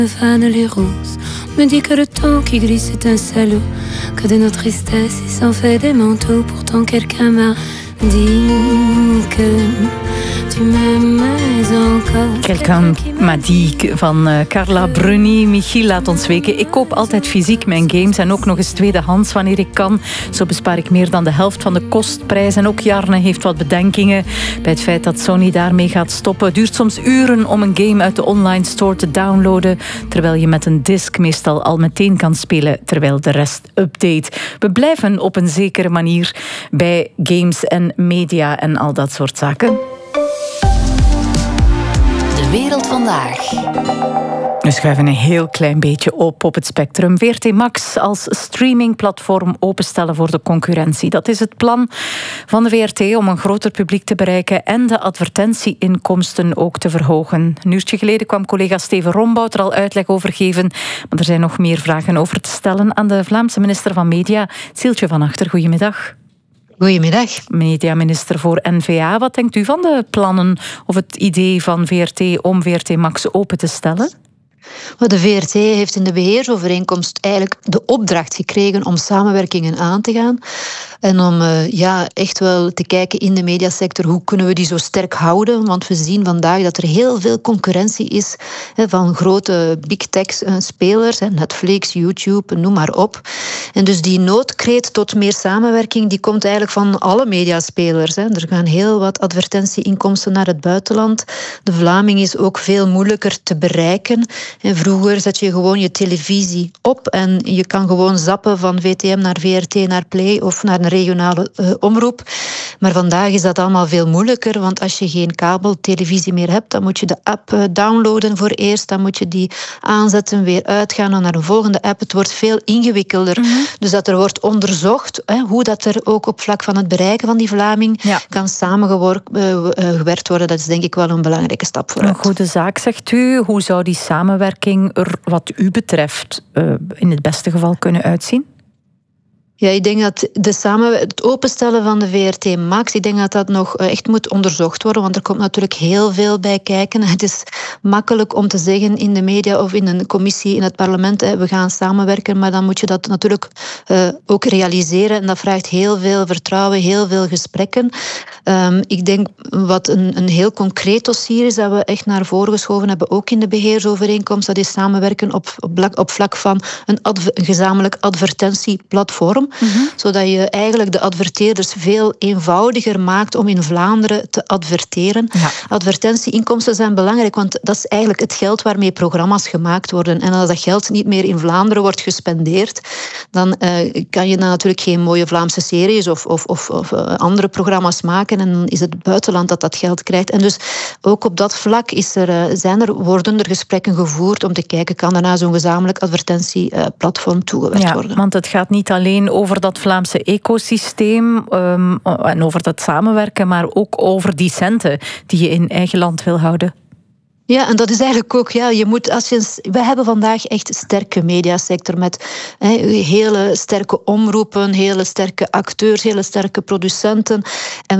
Fanent les roses. On me dit que le temps qui glisse est un salaud, que de nos tristesses il s'en fait des manteaux. Pourtant quelqu'un m'a dit que tu m'aimes encore. Quelqu'un m'a dit van Carla Bruni. Michiel laat ons weten. Ik koop altijd fysiek mijn games en ook nog eens tweedehands wanneer ik kan. Zo bespaar ik meer dan de helft van de kostprijs. En ook Jarne heeft wat bedenkingen bij het feit dat Sony daarmee gaat stoppen. Het duurt soms uren om een game uit de online store te downloaden, terwijl je met een disc meestal al meteen kan spelen terwijl de rest update. We blijven op een zekere manier bij games en media en al dat soort zaken. De wereld vandaag. We schuiven een heel klein beetje op het spectrum. VRT Max als streamingplatform openstellen voor de concurrentie. Dat is het plan van de VRT om een groter publiek te bereiken en de advertentieinkomsten ook te verhogen. Een uurtje geleden kwam collega Steven Rombout er al uitleg over geven. Maar er zijn nog meer vragen over te stellen aan de Vlaamse minister van Media, Sieltje van Achter. Goedemiddag. Goedemiddag. Mediaminister voor N-VA. Wat denkt u van de plannen of het idee van VRT om VRT Max open te stellen? De VRT heeft in de beheersovereenkomst eigenlijk de opdracht gekregen om samenwerkingen aan te gaan. En om echt wel te kijken in de mediasector, hoe kunnen we die zo sterk houden? Want we zien vandaag dat er heel veel concurrentie is van grote big tech spelers, Netflix, YouTube, noem maar op. En dus die noodkreet tot meer samenwerking, die komt eigenlijk van alle mediaspelers. Er gaan heel wat advertentieinkomsten naar het buitenland. De Vlaming is ook veel moeilijker te bereiken. En vroeger zet je gewoon je televisie op en je kan gewoon zappen van VTM naar VRT, naar Play of naar een regionale omroep. Maar vandaag is dat allemaal veel moeilijker, want als je geen kabeltelevisie meer hebt, dan moet je de app downloaden voor eerst, dan moet je die aanzetten, weer uitgaan naar een volgende app. Het wordt veel ingewikkelder. Dus dat er wordt onderzocht hoe dat er ook op vlak van het bereiken van die Vlaming kan samengewerkt worden. Dat is denk ik wel een belangrijke stap vooruit. Een goede zaak, zegt u. Hoe zou die samenwerking er wat u betreft in het beste geval kunnen uitzien? Ja, ik denk dat het openstellen van de VRT Max, ik denk dat dat nog echt moet onderzocht worden, want er komt natuurlijk heel veel bij kijken. Het is makkelijk om te zeggen in de media of in een commissie in het parlement, we gaan samenwerken, maar dan moet je dat natuurlijk ook realiseren en dat vraagt heel veel vertrouwen, heel veel gesprekken. Ik denk wat een heel concreet dossier is dat we echt naar voren geschoven hebben, ook in de beheersovereenkomst, dat is samenwerken op vlak van een gezamenlijk advertentieplatform. Zodat je eigenlijk de adverteerders veel eenvoudiger maakt om in Vlaanderen te adverteren. Ja. Advertentieinkomsten zijn belangrijk, want dat is eigenlijk het geld waarmee programma's gemaakt worden. En als dat geld niet meer in Vlaanderen wordt gespendeerd, dan kan je dan natuurlijk geen mooie Vlaamse series of andere programma's maken. En dan is het buitenland dat geld krijgt. En dus ook op dat vlak worden er gesprekken gevoerd om te kijken, kan er naar zo'n gezamenlijk advertentieplatform toegewerkt worden. Want het gaat niet alleen over dat Vlaamse ecosysteem en over dat samenwerken, maar ook over die centen die je in eigen land wil houden. Ja, en dat is eigenlijk ook, we hebben vandaag echt een sterke mediasector met hele sterke omroepen, hele sterke acteurs, hele sterke producenten. En